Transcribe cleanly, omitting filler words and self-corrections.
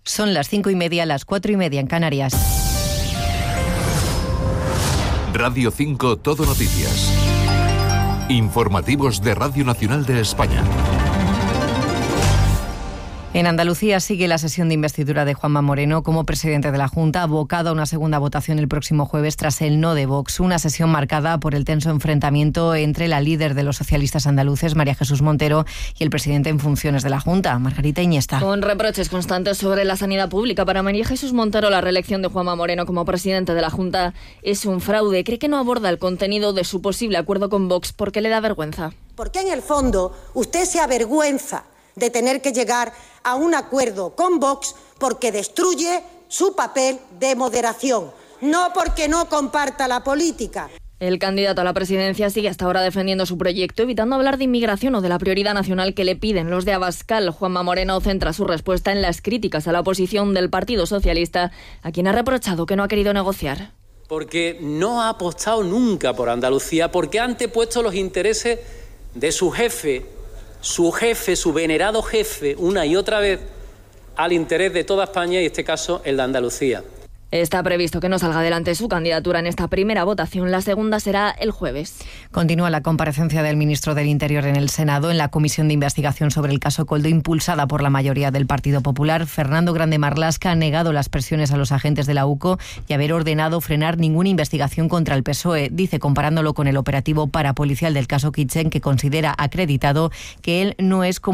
Son las 5:30, las 4:30 en Canarias. Radio 5 Todo Noticias. Informativos de Radio Nacional de España. En Andalucía sigue la sesión de investidura de Juanma Moreno como presidente de la Junta, abocado a una segunda votación el próximo jueves tras el no de Vox. Una sesión marcada por el tenso enfrentamiento entre la líder de los socialistas andaluces, María Jesús Montero, y el presidente en funciones de la Junta, Margarita Iniesta. Con reproches constantes sobre la sanidad pública, para María Jesús Montero la reelección de Juanma Moreno como presidente de la Junta es un fraude. Cree que no aborda el contenido de su posible acuerdo con Vox porque le da vergüenza. Porque en el fondo usted se avergüenza de tener que llegar a un acuerdo con Vox porque destruye su papel de moderación, no porque no comparta la política. El candidato a la presidencia sigue hasta ahora defendiendo su proyecto, evitando hablar de inmigración o de la prioridad nacional que le piden los de Abascal. Juanma Moreno centra su respuesta en las críticas a la oposición del Partido Socialista, a quien ha reprochado que no ha querido negociar. Porque no ha apostado nunca por Andalucía, porque ha antepuesto los intereses de su jefe, su venerado jefe, una y otra vez, al interés de toda España y en este caso el de Andalucía. Está previsto que no salga adelante su candidatura en esta primera votación. La segunda será el jueves. Continúa la comparecencia del ministro del Interior en el Senado en la comisión de investigación sobre el caso Koldo, impulsada por la mayoría del Partido Popular. Fernando Grande Marlaska ha negado las presiones a los agentes de la UCO y haber ordenado frenar ninguna investigación contra el PSOE. Dice, comparándolo con el operativo parapolicial del caso Kitchen, que considera acreditado que él no es como